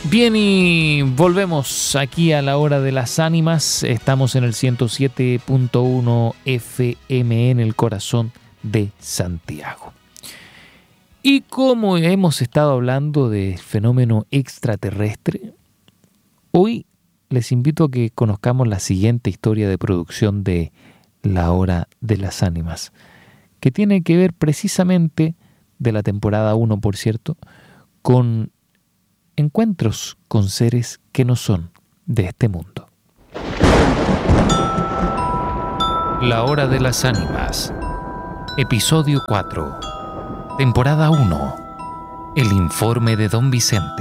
Bien, y volvemos aquí a la hora de las ánimas. Estamos en el 107.1 FM en el corazón de Santiago. Y como hemos estado hablando de fenómeno extraterrestre, hoy les invito a que conozcamos la siguiente historia de producción de La Hora de las Ánimas, que tiene que ver precisamente, de la temporada 1 por cierto, con encuentros con seres que no son de este mundo. La Hora de las Ánimas, episodio 4, temporada 1, el informe de Don Vicente.